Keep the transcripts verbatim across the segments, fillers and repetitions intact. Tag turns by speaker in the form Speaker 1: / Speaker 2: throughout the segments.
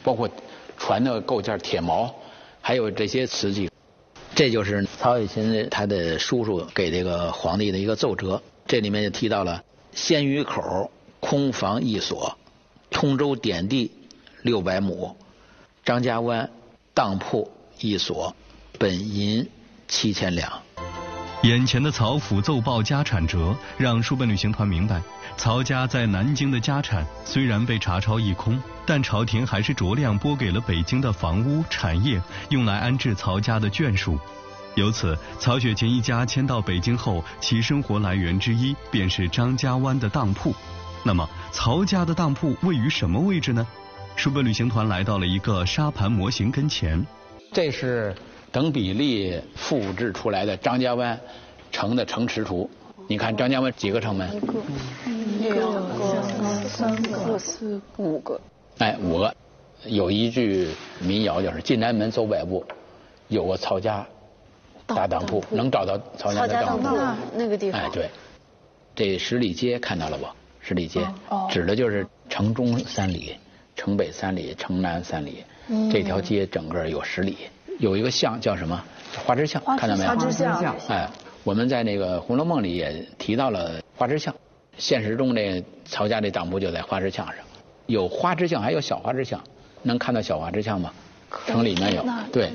Speaker 1: 包括船的构件、铁锚，还有这些瓷器。这就是曹雪芹他的叔叔给这个皇帝的一个奏折，这里面就提到了鲜鱼口空房一所，通州典地六百亩，张家湾当铺一所，本银七千两。
Speaker 2: 眼前的曹府奏报家产折，让书本旅行团明白，曹家在南京的家产虽然被查抄一空，但朝廷还是酌量拨给了北京的房屋产业，用来安置曹家的眷属。由此，曹雪芹一家迁到北京后，其生活来源之一便是张家湾的当铺。那么，曹家的当铺位于什么位置呢？书本旅行团来到了一个沙盘模型跟前，
Speaker 1: 这是等比例复制出来的张家湾城的城池图。你看张家湾几个城门？
Speaker 3: 一个、两个、三个、四、五个。
Speaker 1: 哎，五个。有一句民谣就是“进南门走百步，有个曹家大当铺”，能找到曹家的当铺
Speaker 3: 那个地方。
Speaker 1: 哎，对。这十里街看到了不？十里街、哦、指的就是城中三里、城北三里、城南三里，嗯、这条街整个有十里。有一个巷叫什么？花枝巷，看到没有？
Speaker 3: 花枝巷。
Speaker 1: 哎，我们在那个《红楼梦》里也提到了花枝巷，现实中这曹家这当铺就在花枝巷上。有花枝巷，还有小花枝巷，能看到小花枝巷吗？城里面有。对。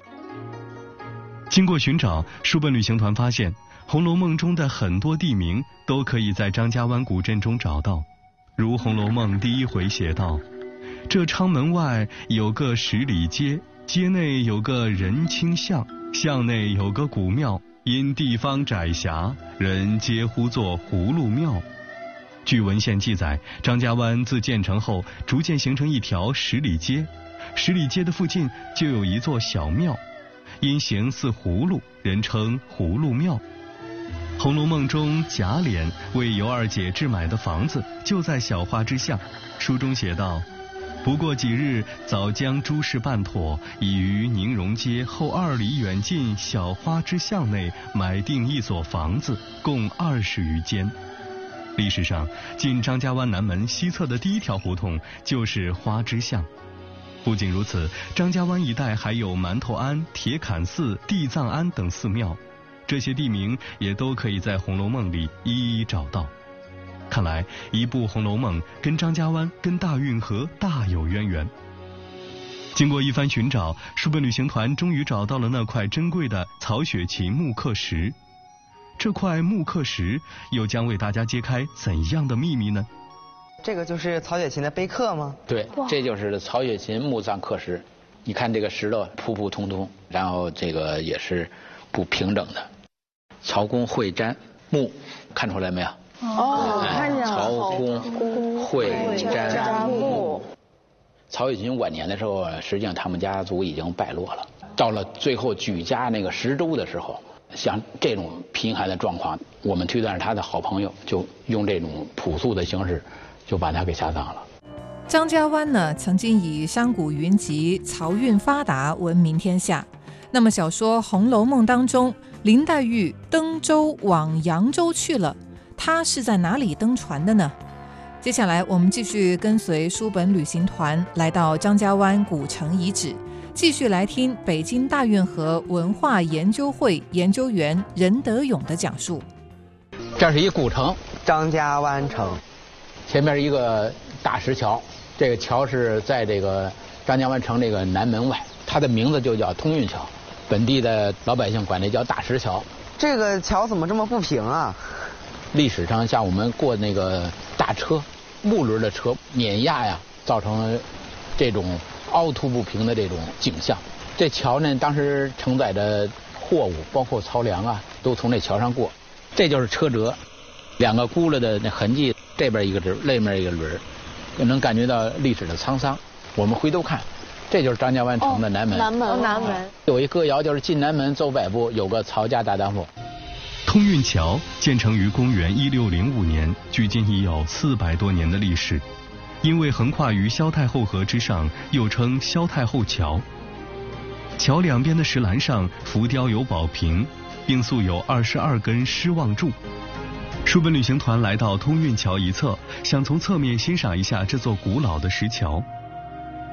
Speaker 2: 经过寻找，书本旅行团发现，《红楼梦》中的很多地名都可以在张家湾古镇中找到。如《红楼梦》第一回写道：“这昌门外有个十里街。街内有个人清巷，巷内有个古庙，因地方窄狭，人皆呼作葫芦庙。”据文献记载，张家湾自建成后，逐渐形成一条十里街，十里街的附近就有一座小庙，因形似葫芦，人称葫芦庙。《红楼梦》中贾琏为尤二姐置买的房子就在小花枝巷，书中写道：“不过几日，早将诸事办妥，已于宁荣街后二里远近小花枝巷内买定一所房子，共二十余间。”历史上，进张家湾南门西侧的第一条胡同就是花枝巷。不仅如此，张家湾一带还有馒头庵、铁槛寺、地藏庵等寺庙，这些地名也都可以在《红楼梦》里一一找到。看来一部《红楼梦》跟张家湾跟大运河大有渊源。经过一番寻找，书本旅行团终于找到了那块珍贵的曹雪芹木刻石。这块木刻石又将为大家揭开怎样的秘密呢？
Speaker 4: 这个就是曹雪芹的碑刻吗？
Speaker 1: 对，这就是曹雪芹墓葬刻石。你看这个石头普普通通，然后这个也是不平整的。曹公会瞻墓，看出来没有？
Speaker 3: 哦，看见了。
Speaker 1: 曹公会瞻墓。曹雪芹晚年的时候，实际上他们家族已经败落了。到了最后举家那个十州的时候，像这种贫寒的状况，我们推断是他的好朋友就用这种朴素的形式，就把他给下葬了。
Speaker 5: 张家湾呢，曾经以山谷云集、漕运发达闻名天下。那么小说《红楼梦》当中，林黛玉登舟往扬州去了，她是在哪里登船的呢？接下来我们继续跟随书本旅行团来到张家湾古城遗址，继续来听北京大运河文化研究会研究员任德勇的讲述。
Speaker 1: 这是一古城，
Speaker 4: 张家湾城，
Speaker 1: 前面一个大石桥，这个桥是在这个张家湾城这个南门外，它的名字就叫通运桥，本地的老百姓管这叫大石桥。
Speaker 4: 这个桥怎么这么不平啊？
Speaker 1: 历史上像我们过那个大车，木轮的车碾压呀，造成这种凹凸不平的这种景象。这桥呢，当时承载着货物，包括漕粮啊，都从这桥上过。这就是车辙，两个轱辘的那痕迹，这边一个轮，那边一个轮，就能感觉到历史的沧桑。我们回头看，这就是张家湾城的南门。
Speaker 3: 哦、南门，南门
Speaker 1: 有一歌谣，就是进南门走百步，有个曹家大当铺。
Speaker 2: 通运桥建成于公元一六零五年，距今已有四百多年的历史。因为横跨于萧太后河之上，又称萧太后桥。桥两边的石栏上浮雕有宝瓶，并塑有二十二根狮望柱。书本旅行团来到通运桥一侧，想从侧面欣赏一下这座古老的石桥。